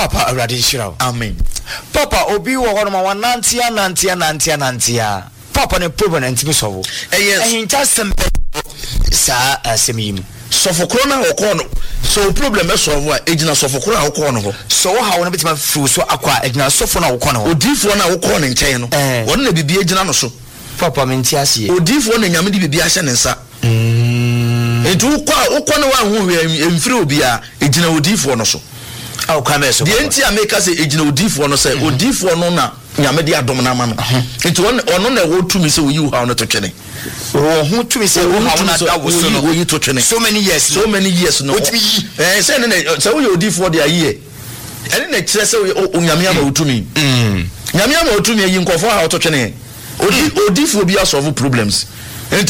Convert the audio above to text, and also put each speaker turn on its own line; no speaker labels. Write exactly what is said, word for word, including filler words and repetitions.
Papa already shiro.
Amen.
Papa obi wo hono ma wanantia nantia nantia nantia. Papa ne problem ntimi sowo.
Eh yes.
Eh nta sempe sa asemim.
Sofokro na okọ no. So problem e solve a ejina sofokro na okọ no ho.
So how na betima fru so akwa ejina sofo na okọ no ho.
Odifo na okọ ne nkyɛn no. Won na bibi ejina no so.
Papa menti asie.
Odifo na nyame di bibi ahye ne nsa. Mm. Etu ukọ ukọ no wa hu emfiri obi a ejina odifo no so.
Aw kame so.
The enti ameka se ejina odifo no se odifo no na nyame di adom na ma no. Etu ono na wo tumi se wo yi ha no to twene.
Oh, who to me say, oh, how na that was so so many years,
so many years. No,
what me?
Eh, say, say, we odi for the year. And then say, oh, Yamia mo to me. Hmm. Yamia mo to me. You go for how to train. Odi, odi for be solve problems.